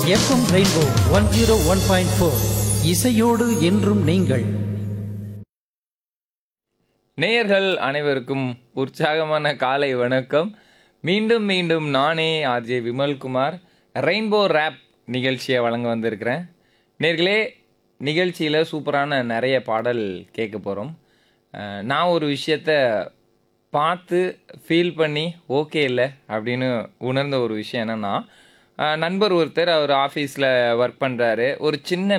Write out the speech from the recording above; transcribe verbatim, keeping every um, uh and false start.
FM rainbow one zero one point four இசையோடு என்றும் நீங்கள். நேயர்கள் அனைவருக்கும் உற்சாகமான காலை வணக்கம். மீண்டும் மீண்டும் நானே ஆர்ஜே விமல்குமார் ரெயின்போ ரேப் நிகழ்ச்சியை வழங்க வந்திருக்கிறேன். நேர்களே, நிகழ்ச்சியில் சூப்பரான நிறைய பாடல் கேட்க போகிறோம். நான் ஒரு விஷயத்த பார்த்து ஃபீல் பண்ணி ஓகே இல்லை அப்படின்னு உணர்ந்த ஒரு விஷயம் என்னென்னா, நண்பர் ஒருத்தர் அவர் ஆஃபீஸில் ஒர்க் பண்ணுறாரு. ஒரு சின்ன